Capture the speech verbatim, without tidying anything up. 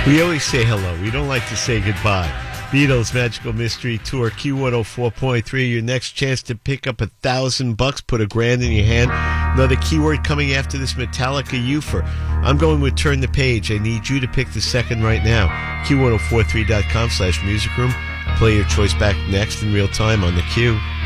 We always say hello. We don't like to say goodbye. Beatles Magical Mystery Tour, Q one oh four point three. Your next chance to pick up a thousand bucks, put a grand in your hand. Another keyword coming after this, Metallica Ufer. I'm going with Turn the Page. I need you to pick the second right now. Q ten forty-three dot com slash music room. Play your choice back next in real time on the Q.